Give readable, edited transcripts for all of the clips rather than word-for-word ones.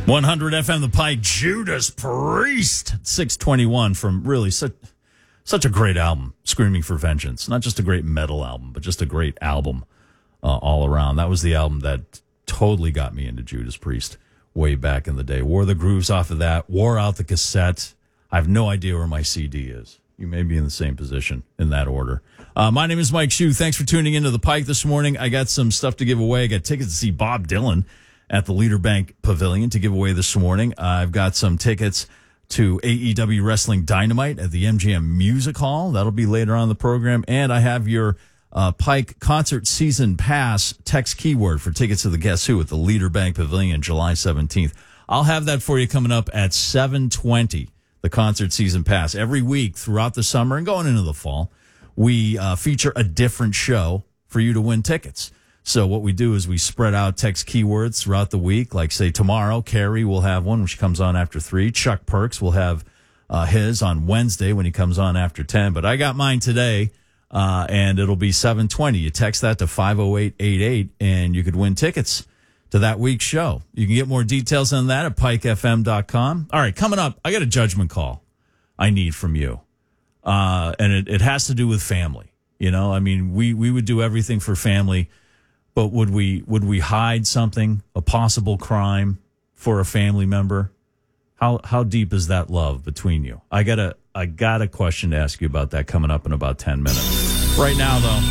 100 FM The Pike, Judas Priest, 621 from really such a great album, Screaming for Vengeance. Not just a great metal album, but just a great album all around. That was the album that totally got me into Judas Priest way back in the day. Wore the grooves off of that, wore out the cassette. I have no idea where my CD is. You may be in the same position in that order. My name is Mike Shue. Thanks for tuning into The Pike this morning. I got some stuff to give away. I got tickets to see Bob Dylan at the Leader Bank Pavilion to give away this morning. I've got some tickets to AEW Wrestling Dynamite at the MGM Music Hall. That'll be later on in the program. And I have your Pike Concert Season Pass text keyword for tickets to the Guess Who at the Leader Bank Pavilion July 17th. I'll have that for you coming up at 7:20, the Concert Season Pass. Every week throughout the summer and going into the fall, we feature a different show for you to win tickets. So what we do is we spread out text keywords throughout the week. Like, say, tomorrow, Carrie will have one, which comes on after 3. Chuck Perks will have his on Wednesday when he comes on after 10. But I got mine today, and it'll be 7:20. You text that to 50888, and you could win tickets to that week's show. You can get more details on that at pikefm.com. All right, coming up, I got a judgment call I need from you. And it has to do with family. You know, I mean, we would do everything for family. But would we hide something, a possible crime, for a family member? How deep is that love between you? I got a question to ask you about that coming up in about 10 minutes. Right now, though,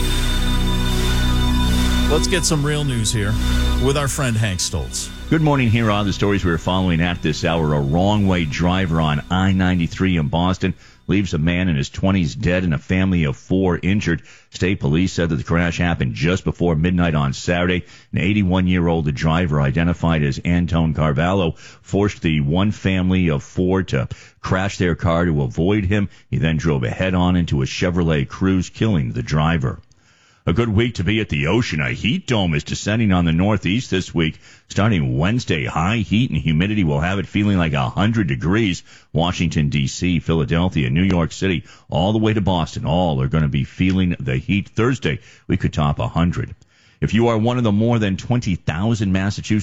let's get some real news here with our friend Hank Stoltz. Good morning. Here are the stories we're following at this hour. A wrong-way driver on I-93 in Boston leaves a man in his 20s dead and a family of 4 injured. State police said that the crash happened just before midnight on Saturday. An 81-year-old driver, identified as Antone Carvalho, forced the one family of 4 to crash their car to avoid him. He then drove head-on into a Chevrolet Cruze, killing the driver. A good week to be at the ocean. A heat dome is descending on the Northeast this week. Starting Wednesday, high heat and humidity will have it feeling like 100 degrees. Washington, D.C., Philadelphia, New York City, all the way to Boston, all are going to be feeling the heat. Thursday, we could top 100. If you are one of the more than 20,000 Massachusetts